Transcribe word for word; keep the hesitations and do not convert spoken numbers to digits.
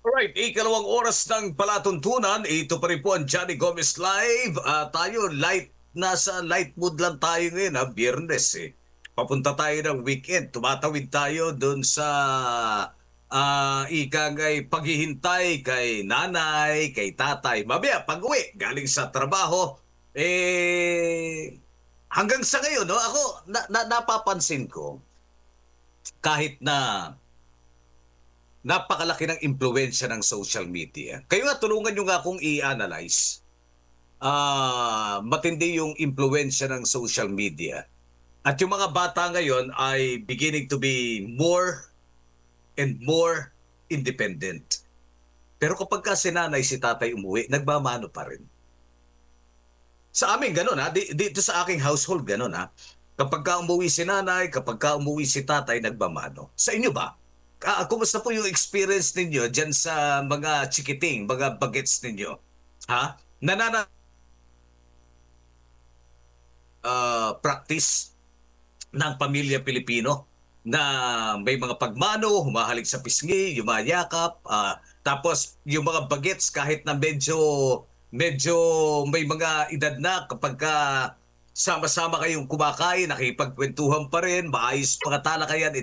Alright, ikalawang oras ng palatuntunan. Ito pa rin po ang Johnny Gomez Live. Ah, tayo, light, nasa light mood lang tayo ngayon, ha? Biyernes eh. Papunta tayo ng weekend. Tumatawid tayo dun sa ah ika ngay paghihintay kay nanay, kay tatay. Mamaya, pag-uwi, galing sa trabaho, eh, hanggang sa ngayon, no, ako, na, na, napapansin ko, kahit na napakalaki ng impluensya ng social media. Kayo nga, tulungan nyo nga akong i-analyze. Ah, matindi yung impluensya ng social media. At yung mga bata ngayon ay beginning to be more and more independent. Pero kapag ka si nanay, si tatay umuwi, nagmamano pa rin. Sa amin, ganun ha. Dito sa aking household, ganun ha. Kapag ka umuwi si nanay, kapag ka umuwi si tatay, nagmamano. Sa inyo ba? Ah, kumusta po yung experience ninyo dyan sa mga chikiting, mga bagets ninyo? Ha? Nanana ah, practice ng pamilya Pilipino na may mga pagmano, humahalik sa pisngi, yumayakap, ah, tapos yung mga bagets kahit na medyo medyo may mga edad na kapag ka sama-sama kayong kumakain, nakipagkwentuhan pa rin, maayos mga talakayan,